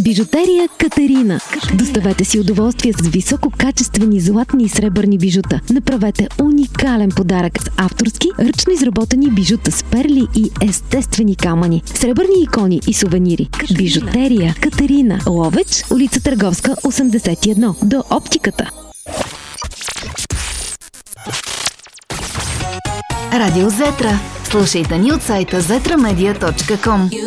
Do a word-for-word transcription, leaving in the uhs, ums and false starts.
Бижутерия Катерина. Доставете си удоволствие с висококачествени златни и сребърни бижута. Направете уникален подарък с авторски, ръчно изработени бижута с перли и естествени камъни, сребърни икони и сувенири. Катерина. Бижутерия Катерина. Ловеч, улица Търговска, осемдесет и едно, до оптиката. Радио Зетра. Слушайте ни от сайта зетра медия точка ком.